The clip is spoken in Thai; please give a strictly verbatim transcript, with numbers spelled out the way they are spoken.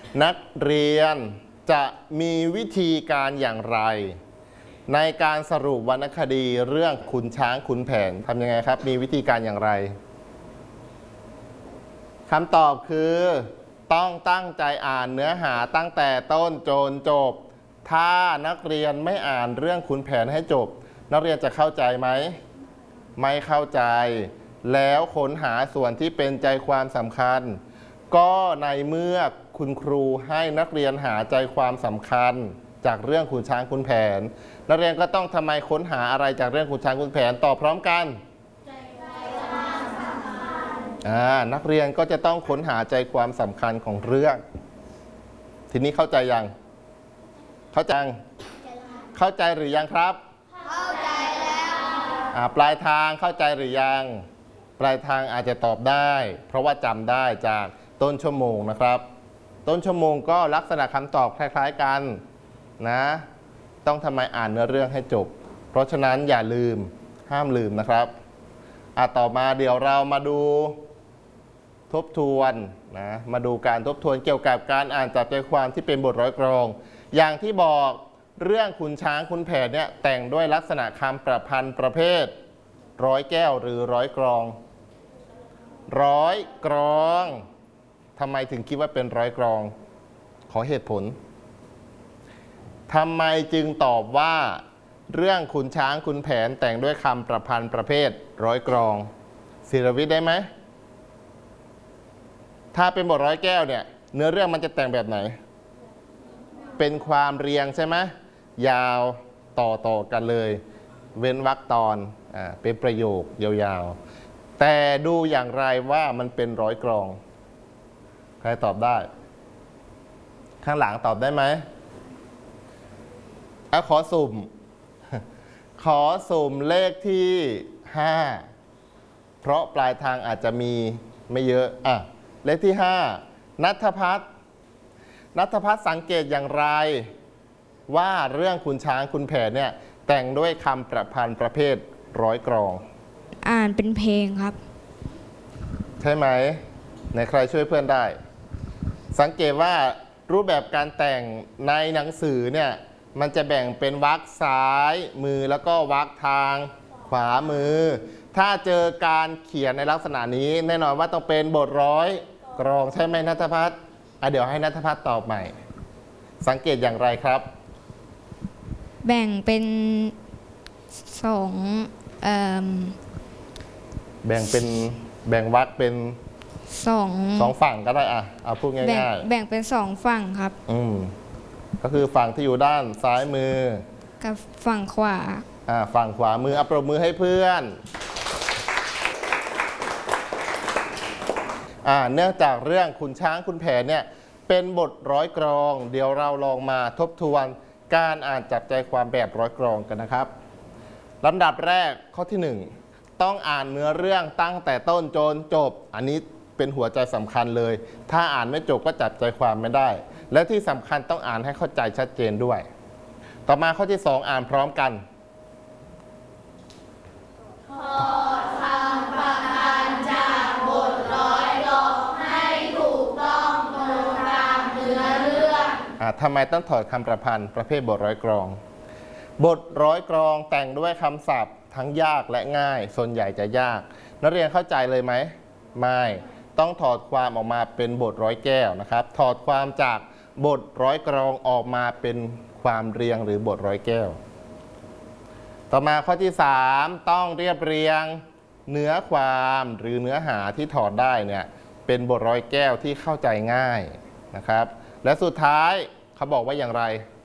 นักเรียนจะมีวิธีการอย่างไรในการสรุปวรรณคดีเรื่องขุนช้างขุนแผนทำยังไงครับมีวิธีการอย่างไรคำตอบคือต้องตั้งใจอ่านเนื้อหาตั้งแต่ต้นจนจบถ้านักเรียนไม่อ่านเรื่องขุนแผนให้จบนักเรียนจะเข้าใจไหมไม่เข้าใจแล้วค้นหาส่วนที่เป็นใจความสำคัญก็ในเมื่อคุณครูให้นักเรียนหาใจความสำคัญจากเรื่องขุนช้างขุนแผนนักเรียนก็ต้องทำไมค้นหาอะไรจากเรื่องขุนช้างขุนแผนตอบพร้อมกันอ่านักเรียนก็จะต้องค้นหาใจความสำคัญของเรื่องทีนี้เข้าใจยังเข้าใจเข้าใจหรือยังครับเข้าใจแล้วอ่าปลายทางเข้าใจหรือยังปลายทางอาจจะตอบได้เพราะว่าจำได้จากต้นชั่วโมงนะครับต้นชั่วโมงก็ลักษณะคำตอบคล้ายๆกันนะต้องทำไมอ่านเนื้อเรื่องให้จบเพราะฉะนั้นอย่าลืมห้ามลืมนะครับอ่ะต่อมาเดี๋ยวเรามาดูทบทวนนะมาดูการทบทวนเกี่ยวกับการอ่านจับใจความที่เป็นบทร้อยกรองอย่างที่บอกเรื่องขุนช้างขุนแผนเนี่ยแต่งด้วยลักษณะคำประพันธ์ประเภทร้อยแก้วหรือร้อยกรองร้อยกรองทำไมถึงคิดว่าเป็นร้อยกรองขอเหตุผลทำไมจึงตอบว่าเรื่องขุนช้างขุนแผนแต่งด้วยคำประพันธ์ประเภทร้อยกรองศิรวิทย์ได้ไหมถ้าเป็นบทร้อยแก้วเนี่ยเนื้อเรื่องมันจะแต่งแบบไหนเป็นความเรียงใช่ไหมยาวต่อต่อกันเลยเว้นวรรคตอนอ่าเป็นประโยคยาวๆแต่ดูอย่างไรว่ามันเป็นร้อยกรองใครตอบได้ข้างหลังตอบได้ไหมอ่ะขอสุ่มขอสุ่มเลขที่ห้าเพราะปลายทางอาจจะมีไม่เยอะอ่ะเลขที่ห้าณัฐพัฒน์ณัฐพัฒน์สังเกตอย่างไรว่าเรื่องขุนช้างขุนแผนเนี่ยแต่งด้วยคำประพันธ์ประเภทร้อยกรองอ่านเป็นเพลงครับใช่ไหมไหนใครช่วยเพื่อนได้สังเกตว่ารูปแบบการแต่งในหนังสือเนี่ยมันจะแบ่งเป็นวรรคซ้ายมือแล้วก็วรรคทางขวามือถ้าเจอการเขียนในลักษณะนี้แน่นอนว่าต้องเป็นบทร้อยกรองใช่ไหมณัฐพัฒน์อ่ะเดี๋ยวให้ณัฐพัฒน์ตอบใหม่สังเกตอย่างไรครับแบ่งเป็นสองเอ่อแบ่งเป็นแบ่งวรรคเป็นสองสองฝั่งก็ได้อ่ะเอาพูดง่ายๆแบ่งเป็นสองฝั่งครับอืมก็คือฝั่งที่อยู่ด้านซ้ายมือกับฝั่งขวาอ่าฝั่งขวามือเอาปรบมือให้เพื่อนอ่าเนื่องจากเรื่องขุนช้างขุนแผนเนี่ยเป็นบทร้อยกรองเดี๋ยวเราลองมาทบทวนการอ่านจับใจความแบบร้อยกรองกันนะครับลำดับแรกข้อที่หนึ่งต้องอ่านเนื้อเรื่องตั้งแต่ต้นจนจบอันนี้เป็นหัวใจสำคัญเลยถ้าอ่านไม่จบก็จับใจความไม่ได้และที่สำคัญต้องอ่านให้เข้าใจชัดเจนด้วยต่อมาข้อที่สองอ่านพร้อมกันถอดคำประพันธ์จากบทร้อยกรองให้ถูกต้องตรงตามเนื้อเรื่องอ่าทำไมต้องถอดคำประพันธ์ประเภทบทร้อยกรองบทร้อยกรองแต่งด้วยคำศัพท์ทั้งยากและง่ายส่วนใหญ่จะยากนักเรียนเข้าใจเลยไหมไม่ต้องถอดความออกมาเป็นบทร้อยแก้วนะครับถอดความจากบทร้อยกรองออกมาเป็นความเรียงหรือบทร้อยแก้วต่อมาข้อที่สามต้องเรียบเรียงเนื้อความหรือเนื้อหาที่ถอดได้เนี่ยเป็นบทร้อยแก้วที่เข้าใจง่ายนะครับและสุดท้ายเขาบอกว่าอย่างไร